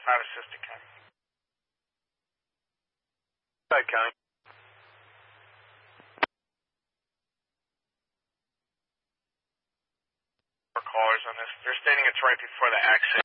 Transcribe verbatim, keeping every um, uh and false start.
five assisted County. Go ahead, County. For callers on this, they're stating it's right before the exit.